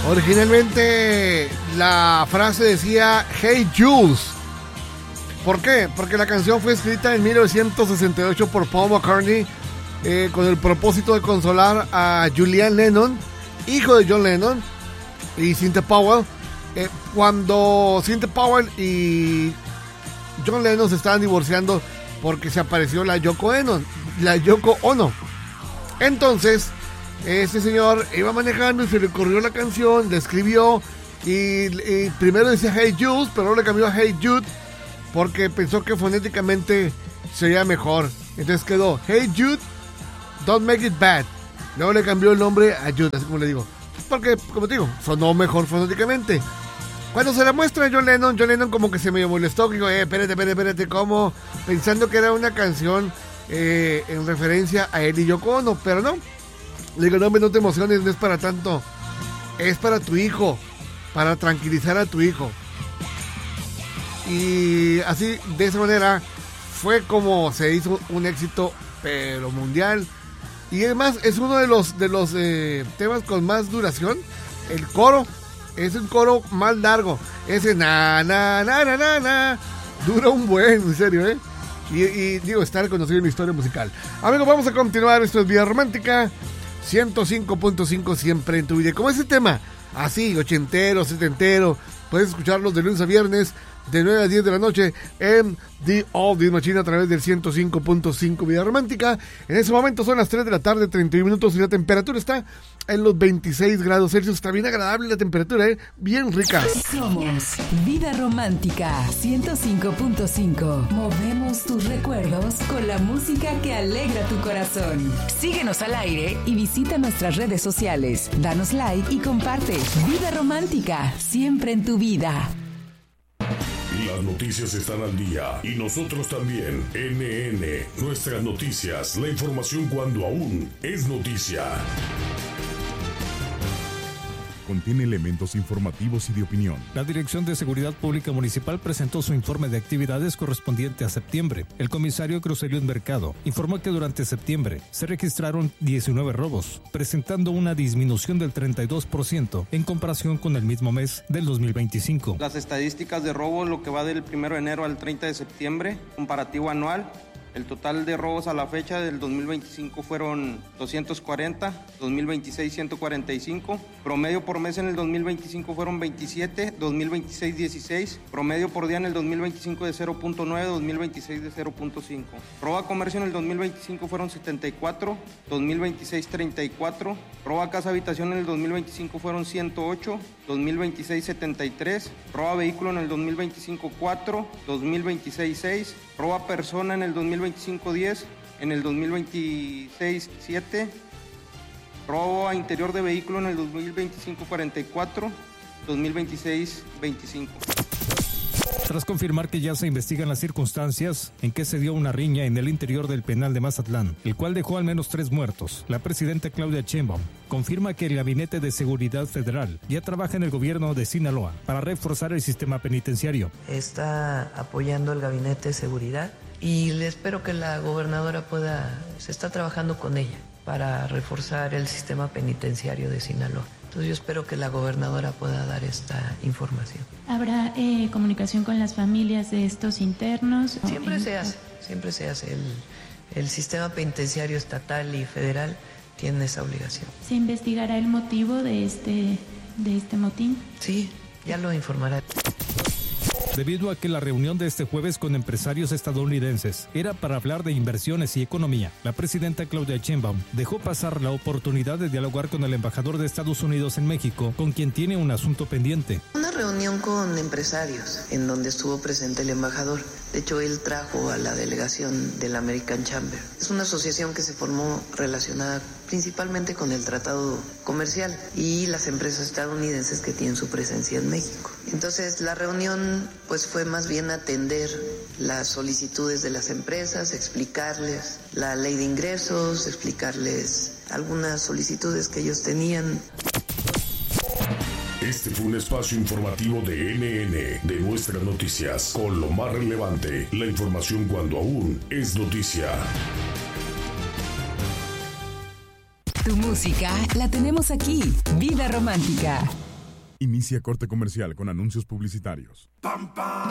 Originalmente la frase decía Hey Jules. ¿Por qué? Porque la canción fue escrita en 1968 por Paul McCartney con el propósito de consolar a Julian Lennon, hijo de John Lennon, y Cynthia Powell, cuando Cynthia Powell y John Lennon se estaban divorciando porque se apareció la Yoko Ono. Entonces, este señor iba manejando y se le ocurrió la canción, la escribió y primero decía Hey Jules, pero luego le cambió a Hey Jude porque pensó que fonéticamente sería mejor. Entonces quedó Hey Jude, Don't Make It Bad. Luego le cambió el nombre a Jude, así como le digo, porque, como te digo, sonó mejor fonéticamente. Cuando se la muestra a John Lennon como que se medio molestó, que dijo, espérate, ¿cómo? Pensando que era una canción en referencia a él y Yoko Ono, pero no. Le digo, no te emociones, no es para tanto. Es para tu hijo, para tranquilizar a tu hijo. Y así, de esa manera, fue como se hizo un éxito, pero mundial. Y además, es uno de los temas con más duración. El coro es un coro más largo. Ese na, dura un buen, en serio, Y digo, está reconocido en la historia musical. Amigos, vamos a continuar. Esto es Vida Romántica 105.5, siempre en tu vida. Como ese tema, así, ochentero, setentero, puedes escucharlos de lunes a viernes, de 9 a 10 de la noche, en The All This Machine a través del 105.5 Vida Romántica. En ese momento son las 3 de la tarde, 31 minutos, y la temperatura está en los 26 grados Celsius. Está bien agradable la temperatura, bien rica. Somos Vida Romántica 105.5. Movemos tus recuerdos con la música que alegra tu corazón. Síguenos al aire y visita nuestras redes sociales. Danos like y comparte. Vida Romántica, siempre en tu vida. Las noticias están al día y nosotros también. NN, nuestras noticias, la información cuando aún es noticia. Contiene elementos informativos y de opinión. La Dirección de Seguridad Pública Municipal presentó su informe de actividades correspondiente a septiembre. El comisario Cruz Eliud Mercado informó que durante septiembre se registraron 19 robos, presentando una disminución del 32% en comparación con el mismo mes del 2025. Las estadísticas de robo, lo que va del 1 de enero al 30 de septiembre, comparativo anual. El total de robos a la fecha del 2025 fueron 240, 2026 145, promedio por mes en el 2025 fueron 27, 2026 16, promedio por día en el 2025 de 0.9, 2026 de 0.5. Robo a comercio en el 2025 fueron 74, 2026 34, robo a casa habitación en el 2025 fueron 108, 2026 73, robo a vehículo en el 2025 4, 2026 6, robo a persona en el 2025 10, en el 2026 7, robo a interior de vehículo en el 2025 44, 2026 25. Tras confirmar que ya se investigan las circunstancias en que se dio una riña en el interior del penal de Mazatlán, el cual dejó al menos 3 muertos, la presidenta Claudia Sheinbaum confirma que el Gabinete de Seguridad Federal ya trabaja en el gobierno de Sinaloa para reforzar el sistema penitenciario. Está apoyando el Gabinete de Seguridad y le espero que la gobernadora se está trabajando con ella para reforzar el sistema penitenciario de Sinaloa. Entonces yo espero que la gobernadora pueda dar esta información. ¿Habrá comunicación con las familias de estos internos? Siempre se hace. El sistema penitenciario estatal y federal tiene esa obligación. ¿Se investigará el motivo de este motín? Sí, ya lo informará. Debido a que la reunión de este jueves con empresarios estadounidenses era para hablar de inversiones y economía, la presidenta Claudia Sheinbaum dejó pasar la oportunidad de dialogar con el embajador de Estados Unidos en México, con quien tiene un asunto pendiente. Una reunión con empresarios en donde estuvo presente el embajador. De hecho, él trajo a la delegación del American Chamber. Es una asociación que se formó relacionada principalmente con el tratado comercial y las empresas estadounidenses que tienen su presencia en México. Entonces, la reunión pues fue más bien atender las solicitudes de las empresas, explicarles la ley de ingresos, explicarles algunas solicitudes que ellos tenían. Este fue un espacio informativo de NN, de nuestras noticias, con lo más relevante, la información cuando aún es noticia. Tu música la tenemos aquí, Vida Romántica. Inicia corte comercial con anuncios publicitarios.